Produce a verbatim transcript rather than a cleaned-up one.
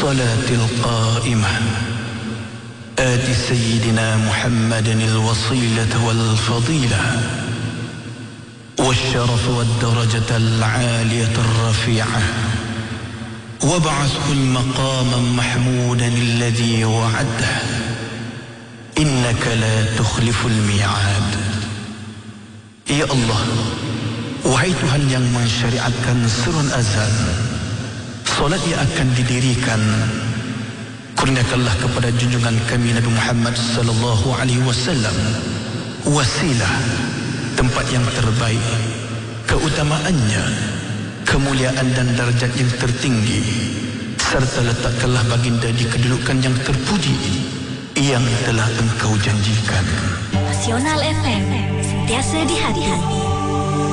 الصلاة القائمة آت سيدنا محمد الوصيلة والفضيلة والشرف والدرجة العالية الرفيعة وابعثه المقام محمودا الذي وعده إنك لا تخلف الميعاد. Ya Allah, wahai Tuhan yang mensyariatkan surun azan, solat yang akan didirikan, kurniakanlah kepada junjungan kami Nabi Muhammad sallallahu alaihi wasallam wasilah, tempat yang terbaik, keutamaannya, kemuliaan dan darjat yang tertinggi, serta letakkanlah baginda di kedudukan yang terpuji yang telah engkau janjikan. Nasional F M, sentiasa di hati.